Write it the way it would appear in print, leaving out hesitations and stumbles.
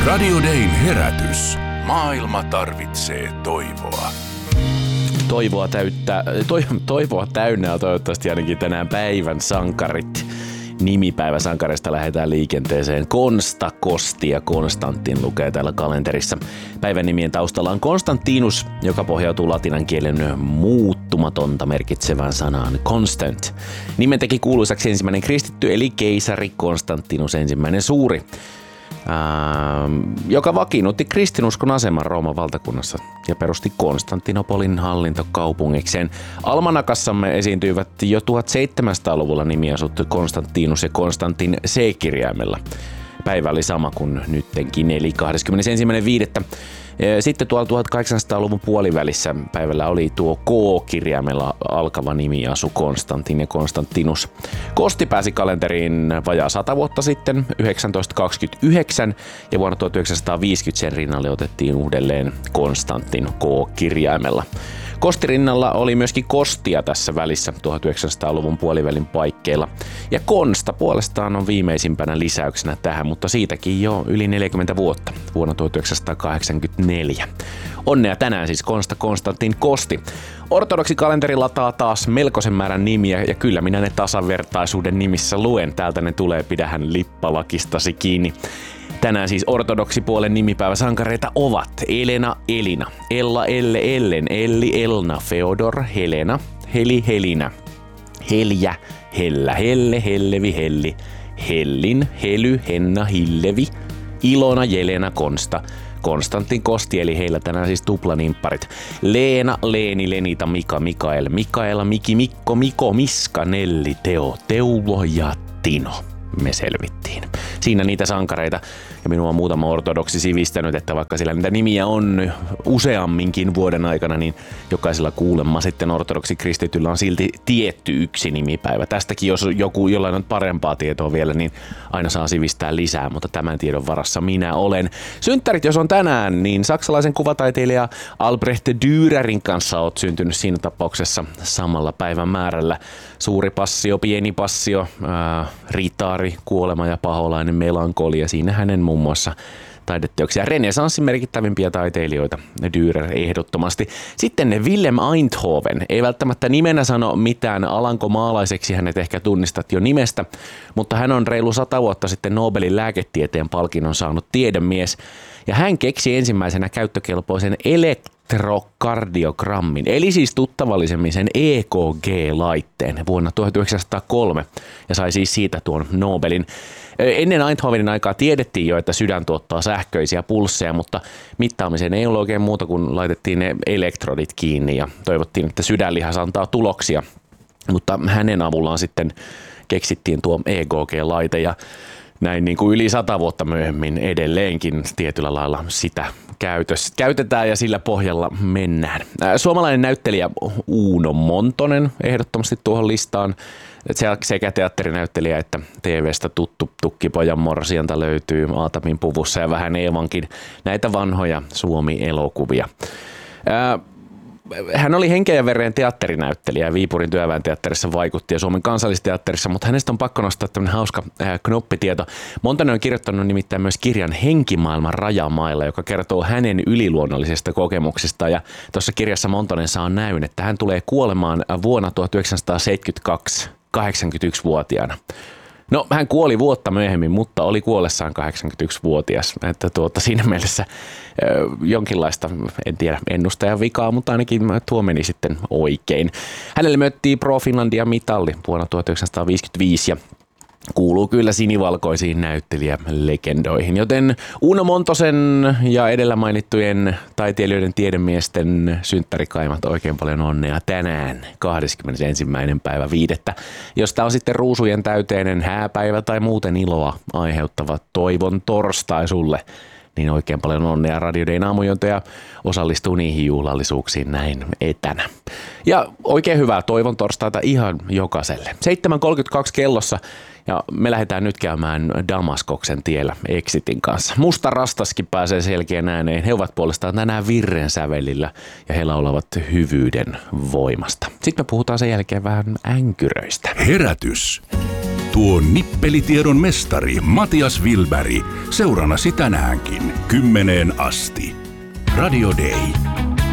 Radio Dayn herätys. Maailma tarvitsee toivoa. Toivoa täynnä on toivottavasti ainakin tänään päivän sankarit. Nimipäiväsankareista lähdetään liikenteeseen. Konsta, Kosti ja Konstantin lukee täällä kalenterissa. Päivän nimien taustalla on Konstantinus, joka pohjautuu latinan kielen muuttumatonta merkitsevään sanaan constant. Nimen teki kuuluisaksi ensimmäinen kristitty eli keisari Konstantinus ensimmäinen suuri, joka vakiinnutti kristinuskon aseman Rooman valtakunnassa ja perusti Konstantinopolin hallintokaupungikseen. Almanakassamme esiintyivät jo 1700-luvulla nimiasut Konstantinus ja Konstantin C-kirjaimella. Päivä oli sama kuin nyttenkin, eli 21.5. Sitten tuolla 1800-luvun puolivälissä päivällä oli tuo K-kirjaimella alkava nimiasu Konstantin ja Konstantinus. Kosti pääsi kalenteriin vajaa 100 vuotta sitten, 1929, ja vuonna 1950 sen rinnalle otettiin uudelleen Konstantin K-kirjaimella. Kostirinnalla oli myöskin Kostia tässä välissä 1900-luvun puolivälin paikkeilla. Ja Konsta puolestaan on viimeisimpänä lisäyksenä tähän, mutta siitäkin jo yli 40 vuotta, vuonna 1984. Onnea tänään siis Konstantin Kosti. Ortodoksi kalenteri lataa taas melkoisen määrän nimiä ja kyllä minä ne tasavertaisuuden nimissä luen. Täältä ne tulee, pidähän lippalakistasi kiinni. Tänään siis ortodoksipuolen nimipäiväsankareita ovat Elena Elina, Ella Elle Ellen, Elli Elna, Feodor Helena, Heli Helina, Heljä Hellä, Helle Hellevi Helli, Hellin Hely Henna Hillevi, Ilona Jelena Konsta, Konstantin Kosti, eli heillä tänään siis tuplanimpparit. Leena, Leeni, Lenita, Mika, Mikael, Mikaela, Miki, Mikko, Miko, Miska, Nelli, Teo, Teuvo ja Tino. Me selvittiin. Siinä niitä sankareita, ja minua on muutama ortodoksi sivistänyt, että vaikka sillä niitä nimiä on useamminkin vuoden aikana, niin jokaisella kuulemma sitten ortodoksi kristityllä on silti tietty yksi nimipäivä. Tästäkin jos jollain on parempaa tietoa vielä, niin aina saa sivistää lisää, mutta tämän tiedon varassa minä olen. Synttärit jos on tänään, niin saksalaisen kuvataiteilija Albrecht Dürerin kanssa oot syntynyt siinä tapauksessa samalla päivän määrällä. Suuri passio, pieni passio, ritaari, kuolema ja paholainen melankolia. Siinä hänen muun muassa taideteoksia. Renesanssin merkittävimpiä taiteilijoita, Dürer ehdottomasti. Sitten Willem Einthoven. Ei välttämättä nimenä sano mitään, alankomaalaiseksi hänet ehkä tunnistat jo nimestä, mutta hän on reilu 100 vuotta sitten Nobelin lääketieteen palkinnon saanut tiedemies. Ja hän keksi ensimmäisenä käyttökelpoisen elektrokardiogrammin, eli siis tuttavallisemmin sen EKG-laitteen vuonna 1903 ja sai siis siitä tuon Nobelin. Ennen Einthovenin aikaa tiedettiin jo, että sydän tuottaa sähköisiä pulsseja, mutta mittaamiseen ei ollut oikein muuta kuin laitettiin ne elektrodit kiinni ja toivottiin, että sydänlihas antaa tuloksia. Mutta hänen avullaan sitten keksittiin tuo EKG-laite ja näin niin kuin yli 100 vuotta myöhemmin edelleenkin tietyllä lailla sitä käytetään ja sillä pohjalla mennään. Suomalainen näyttelijä Uuno Montonen ehdottomasti tuohon listaan. Sekä teatterinäyttelijä että TV:stä tuttu Tukkipojan morsianta löytyy Aatamin puvussa ja vähän Eevankin näitä vanhoja Suomi-elokuvia. Hän oli henkeä ja veren teatterinäyttelijä, Viipurin työväen teatterissa vaikutti ja Suomen kansallisteatterissa, mutta hänestä on pakko nostaa tämmöinen hauska knoppitieto. Montanen on kirjoittanut nimittäin myös kirjan Henkimaailman rajamailla, joka kertoo hänen yliluonnollisesta kokemuksesta. Ja tuossa kirjassa Montanen saa näyn, että hän tulee kuolemaan vuonna 1972 81-vuotiaana. No, hän kuoli vuotta myöhemmin, mutta oli kuollessaan 81-vuotias. Että siinä mielessä jonkinlaista, en tiedä, ennustajan vikaa, mutta ainakin tuo meni sitten oikein. Hänelle myöttiin Pro Finlandia mitalli vuonna 1955 ja kuuluu kyllä sinivalkoisiin näyttelijälegendoihin, joten Uuno Montosen ja edellä mainittujen taiteilijoiden tiedemiesten synttärikaimat oikein paljon onnea tänään 21.5. josta on sitten ruusujen täyteinen hääpäivä tai muuten iloa aiheuttava toivon torstai sulle. Niin oikein paljon onnea Radio Dayn aamujontoja osallistuu niihin juhlallisuuksiin näin etänä. Ja oikein hyvää toivon torstaita ihan jokaiselle. 7.32 kellossa ja me lähdetään nyt käymään Damaskoksen tiellä Exitin kanssa. Musta rastaskin pääsee selkeän ääneen. He ovat puolestaan tänään virren sävelillä ja he laulavat hyvyyden voimasta. Sitten me puhutaan sen jälkeen vähän änkyröistä. Herätys. Tuo nippelitiedon mestari Matias Wilberg seuranasi tänäänkin 10 asti. Radio Day.